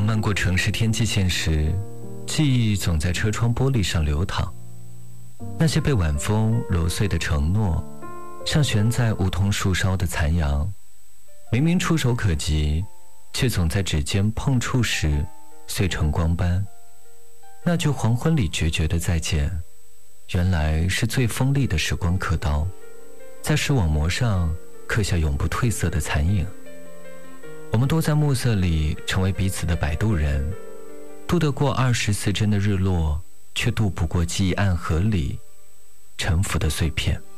漫过城市天际线时，记忆总在车窗玻璃上流淌。那些被晚风揉碎的承诺，像悬在梧桐树梢的残阳，明明触手可及，却总在指尖碰触时碎成光斑。那句黄昏里决绝的再见，原来是最锋利的时光刻刀，在视网膜上刻下永不褪色的残影。我们都在暮色里成为彼此的摆渡人，渡得过24帧的日落，却渡不过记忆暗河里沉浮的碎片。